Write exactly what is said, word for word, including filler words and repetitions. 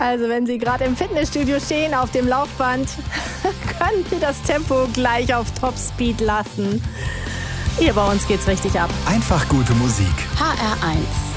Also wenn Sie gerade im Fitnessstudio stehen, auf dem Laufband, können Sie das Tempo gleich auf Topspeed lassen. Hier bei uns geht's richtig ab. Einfach gute Musik. H R eins.